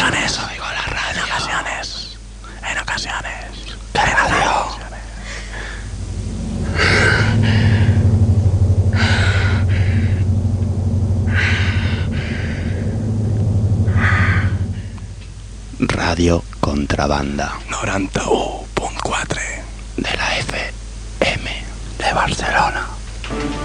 ocasiones. Oigo la radio. En ocasiones. ¿Qué radio? Radio Contrabanda 91.4 de la FM de Barcelona.